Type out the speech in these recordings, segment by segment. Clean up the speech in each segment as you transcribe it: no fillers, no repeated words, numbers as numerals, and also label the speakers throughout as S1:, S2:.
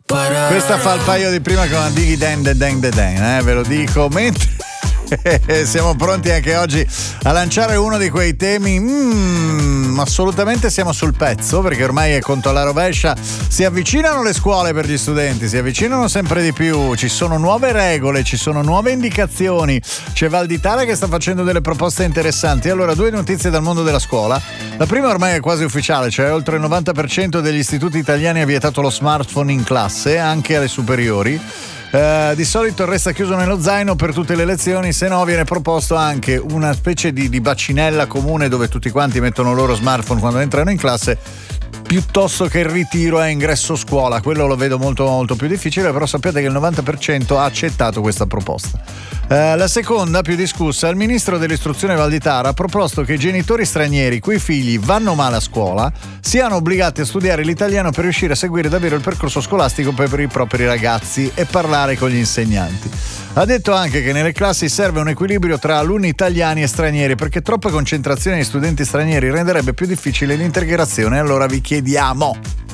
S1: Questa fa il paio di prima con Diggy Dang ve lo dico, mentre siamo pronti anche oggi a lanciare uno di quei temi. Assolutamente siamo sul pezzo, perché ormai è conto alla rovescia. Si avvicinano le scuole per gli studenti, si avvicinano sempre di più, ci sono nuove regole, ci sono nuove indicazioni. C'è Valditara che sta facendo delle proposte interessanti. Allora, due notizie dal mondo della scuola. La prima ormai è quasi ufficiale, cioè oltre il 90% degli istituti italiani ha vietato lo smartphone in classe, anche alle superiori. Di solito resta chiuso nello zaino per tutte le lezioni, se no viene proposto anche una specie di bacinella comune dove tutti quanti mettono il loro smartphone quando entrano in classe, piuttosto che il ritiro a ingresso scuola. Quello lo vedo molto molto più difficile, però sappiate che il 90% ha accettato questa proposta. La seconda, più discussa, il ministro dell'istruzione Valditara ha proposto che i genitori stranieri cui i figli vanno male a scuola siano obbligati a studiare l'italiano per riuscire a seguire davvero il percorso scolastico per i propri ragazzi e parlare con gli insegnanti. Ha detto anche che nelle classi serve un equilibrio tra alunni italiani e stranieri, perché troppa concentrazione di studenti stranieri renderebbe più difficile l'integrazione. Allora vi chiediamo,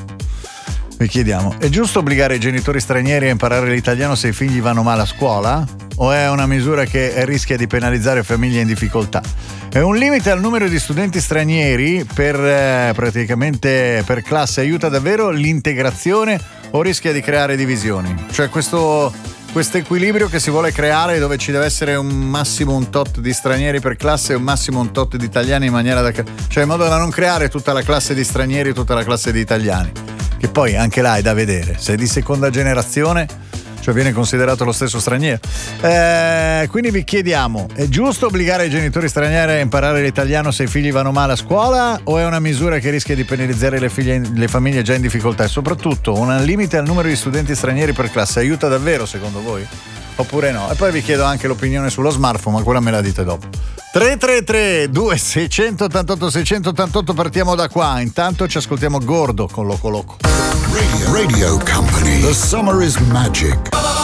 S1: è giusto obbligare i genitori stranieri a imparare l'italiano se i figli vanno male a scuola? O è una misura che rischia di penalizzare famiglie in difficoltà? È un limite al numero di studenti stranieri praticamente per classe aiuta davvero l'integrazione o rischia di creare divisioni? Cioè questo equilibrio che si vuole creare, dove ci deve essere un massimo un tot di stranieri per classe e un massimo un tot di italiani, in maniera cioè in modo da non creare tutta la classe di stranieri e tutta la classe di italiani, che poi anche là è da vedere se è di seconda generazione, cioè viene considerato lo stesso straniero. Quindi vi chiediamo, è giusto obbligare i genitori stranieri a imparare l'italiano se i figli vanno male a scuola, o è una misura che rischia di penalizzare le famiglie già in difficoltà? E soprattutto, un limite al numero di studenti stranieri per classe aiuta davvero secondo voi? Oppure no? E poi vi chiedo anche l'opinione sullo smartphone, ma quella me la dite dopo. 333 2688 688, partiamo da qua. Intanto ci ascoltiamo Gordo con Loco Loco.
S2: Radio Company. The summer is magic.